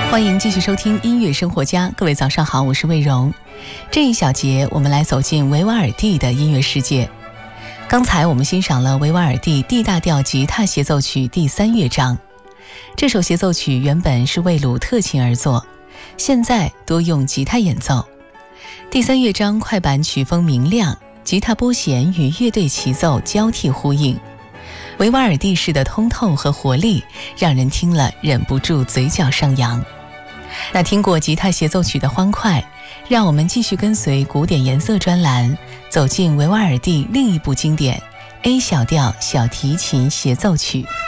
欢迎继续收听音乐生活家，各位早上好，我是魏荣。这一小节我们来走进维瓦尔第的音乐世界。刚才我们欣赏了维瓦尔第 D 大调吉他协奏曲第3乐章，这首协奏曲原本是为鲁特琴而作，现在多用吉他演奏。第3乐章快板曲风明亮，吉他拨弦与乐队齐奏交替呼应，维瓦尔第式的通透和活力让人听了忍不住嘴角上扬。那听过吉他协奏曲的欢快，让我们继续跟随古典颜色专栏，走进维瓦尔第另一部经典 A 小调小提琴协奏曲。